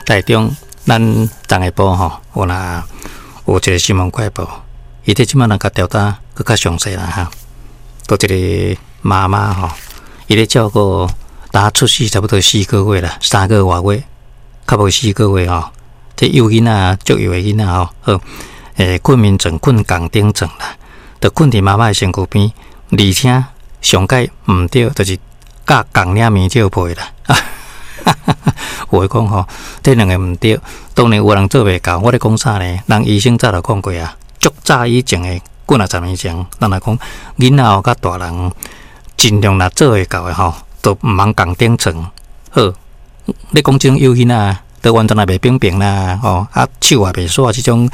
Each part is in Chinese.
台中咱中下部吼，有一个新闻快报，伊这即马人甲调查更较详细啦哈。都一个妈妈吼，伊咧照顾打出世差不多4个月啦，3个多月，较无4个月吼。这幼囡仔足幼的囡仔吼，困眠症、困港顶症啦，就困伫妈妈的身躯边，而且上界毋对，就是甲港领面照背啦。有诶讲吼，这两个毋对，当然有人做袂到。我咧讲啥呢？人医生早就讲过啊，足早以前诶，几若10年前，人来讲囡仔吼甲大人尽量若做会到诶吼，都毋通港顶床。好，你讲这种幼囡仔。都完全也袂平平啦，手也袂煞，这种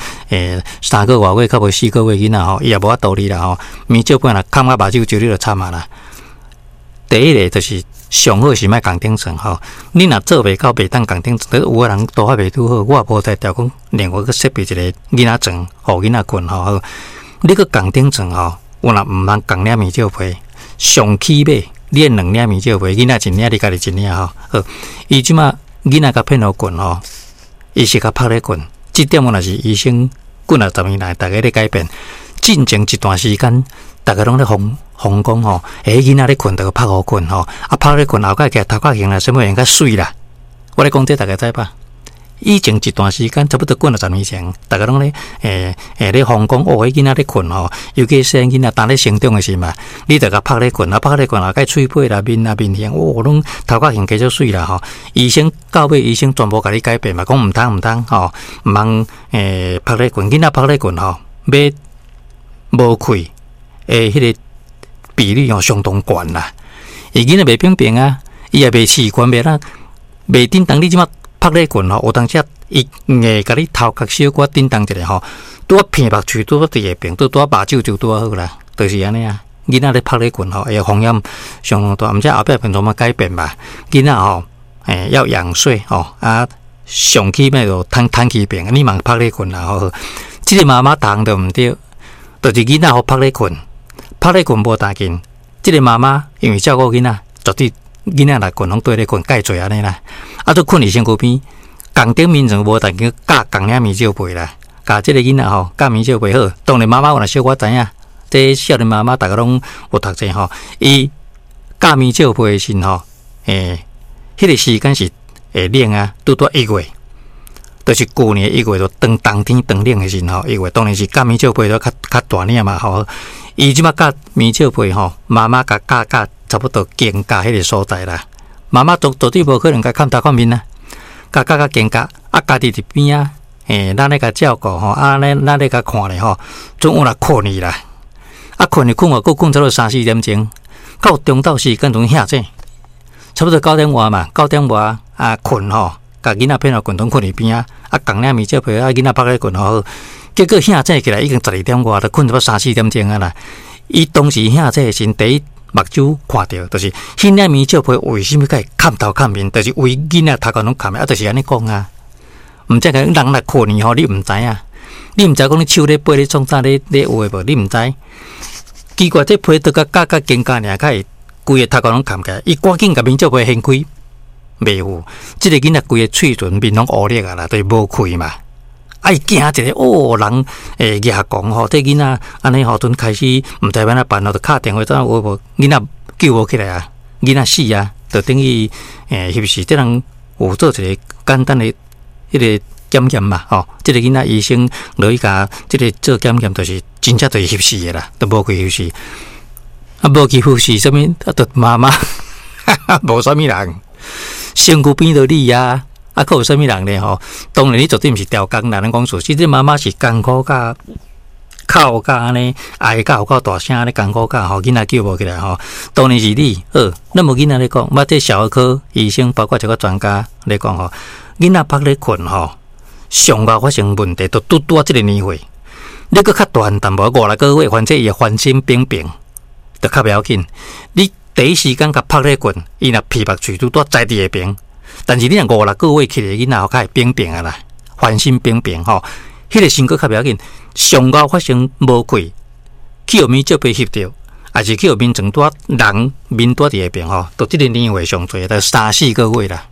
3个多月较无4个月囡仔吼，伊也无法度理啦吼，面照半啦，看啊目睭就你就惨啊啦。第一个就是上好是莫共顶床吼，你若做袂到袂当共顶床，有个人都还袂拄好，我也无在调讲，另外去设备一个囡仔床，互囡仔困吼。你去共顶床吼，有若毋通共领面照被，上起码你2领面照被，囡仔1领，你家己1领吼。好，伊即马。囡仔甲骗互困吼，伊是甲拍咧困，这点我若是医生几若10年来，大家咧改变。进前一段时间，大家拢咧讲吼，囡仔咧困就拍互困吼，拍咧困后盖起来头壳型啦，什么样较水啦。我咧讲这大家知吧？以前一段时间，差不多几若10年前，大家拢咧咧讲囡仔咧困吼，尤其是囡仔当咧成长诶时嘛，你着甲拍咧困，拍咧困后盖喙皮啦、面啊、面型，拢头壳型加足水啦吼。医生到尾医生全部甲你改变嘛，讲毋通吼，毋通拍咧困，囡仔拍咧困吼，要无气迄个比率相当悬啦。伊囡仔袂平平啊，伊也袂气悬，袂啦，袂叮当你即马。拍咧困吼，有当时伊硬甲你头壳小可叮当一下吼，拄啊片目喙拄啊伫下边，拄啊目睭就拄啊好啦，就是安尼啊。囡仔咧拍咧困吼，伊风险相当大，毋知后壁变怎么改变吧。囡仔吼，要仰睡吼，上起码就摊起平，你莫拍咧困啦吼。即个妈妈谈都毋对，就是囡仔好拍咧困，拍咧困无大紧。即个妈妈因为照顾囡仔，绝对。囡仔来困，拢对咧困，介侪安尼啦。都困伫身躯边，共顶面床无但叫架共领面照被啦。架即个囡仔吼，架面照被好。当然妈妈有若小可知影，这少年妈妈大家拢有读册吼。伊架面照被时吼，迄个时间是冷啊，拄1月，就是去年1月就冬天冷诶时吼，1月当然是架面照被都较大领嘛吼。伊即马架面照被吼，妈妈架差不多肩胛迄个所在啦，妈妈绝对无可能甲看头看面啦，甲肩胛家己伫边啊，咱咧甲照顾吼，咱咧甲看咧吼，总有若困去啦，困去困我，佫困差不多3-4点钟，到中昼时间总遐济，差不多9点外嘛，9点外困吼，甲囡仔骗互困，拢困伫边啊，共领面照被囡仔拍咧困吼，结果遐济起来已经12点外，都困差不多3-4点钟啊啦，伊当时遐济先第一。目睭看到，就是迄领面照被为什么甲伊看头看面，就是为囡仔头壳拢看面，就是安尼讲啊。毋知个人来困去吼，你毋知影，你毋知讲你手咧背咧创啥咧画无，你毋知。奇怪，这被都甲肩胛尔，甲会规个头壳拢看起来，伊赶紧甲面照被掀开，袂有。即个囡仔规个嘴唇面拢乌裂啊啦，就是无开嘛。伊惊一个人牙讲吼，这囡仔安尼吼，阵开始毋知要安怎办咯，就敲电话怎有无？囡仔救无起来啊，囡仔死啊，就等于是不是？这人有做一个简单的迄个检验嘛，吼，这个囡仔医生落去甲这个做检验，就是真正就是翕死的啦，都无去翕死，无去翕死，什么都妈妈无啥物人，身躯边都你啊。佫有啥物人咧吼？当然你绝对毋是调工啦，咱讲说，其实妈妈是艰苦甲哭甲安尼，哀甲有够大声咧艰苦甲吼，囡仔救无起来吼。当然是你，那么囡仔咧讲，这小儿科医生包括一个专家咧讲吼，囡仔拍咧困吼，上高发生问题，都拄啊即个年岁，你佫较大淡薄5-6个月，反正伊会翻身冰冰，就较袂要紧。你第一时间甲拍咧困，伊若皮目喙拄在伫下边。但是你若5-6个月起来，囡仔较会冰冰啊啦，翻身冰冰吼，迄个身躯较袂要紧，上高发生无气，去互面照被翕着，还是去互面床人面伫下边吼，都即个年岁上侪，都3-4个月啦。